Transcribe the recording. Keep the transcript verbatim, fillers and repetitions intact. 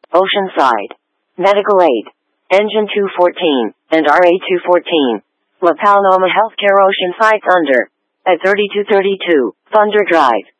Oceanside. Medical Aid. Engine two fourteen, and R A two fourteen. La Paloma Healthcare Oceanside Thunder. At thirty-two thirty-two, Thunder Drive.